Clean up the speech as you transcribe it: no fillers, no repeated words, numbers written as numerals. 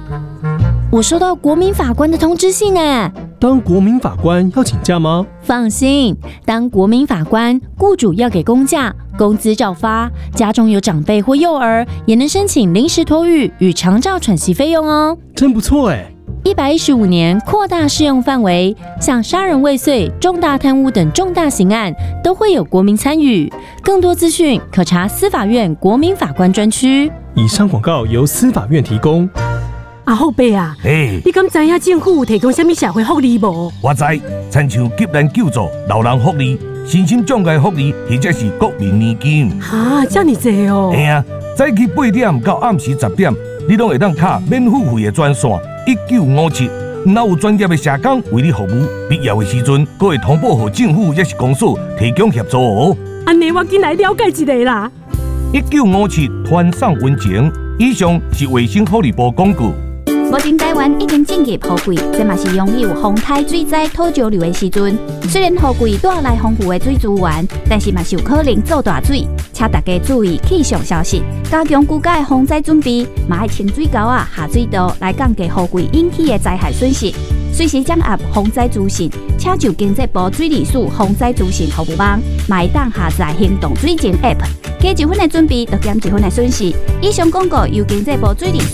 我收到国民法官的通知信呢。 当国民法官要请假吗？ 放心，当国民法官，雇主要给公假，工资照发。家中有长辈或幼儿，也能申请临时托育与长照喘息费用哦。 真不错哎 ！115年扩大适用范围，像杀人未遂、重大贪污等重大刑案都会有国民参与。更多资讯可查司法院国民法官专区。 以上广告由司法院提供。 阿后伯啊，你敢知影政府有提供什么社会福利无？ 我知，亲像急难救助、老人福利、身心障碍福利，或者是国民年金。 哈，这么多哦！ 嘿啊，早起8点到暗时10点，你拢会当卡免付费的专线1957，若有专业的社工为你服务，必要的时阵，阁会通报予政府也是公所提供协助哦。 安尼我紧来了解一下啦。 1957团上温情，以上是卫生福利部广告。 目前台湾已经进入雨季，这嘛是拥有风台水灾土石流的时阵。虽然雨季带来丰富的水资源，但是嘛是有可能造大水，请大家注意气象消息，加强居家的防灾准备，嘛要清水沟啊、下水道来降低雨季引起的灾害损失。随时掌握防灾资讯，请上经济部水利署防灾资讯服务网，嘛会当下载行动水情 App， 加1分的准备，就减1分的损失。以上广告由经济部水利